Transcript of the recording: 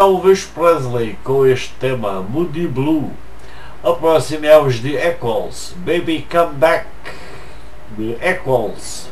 Elvis Presley com este tema Moody Blue. A próxima é os de Equals, Baby Come Back de Equals.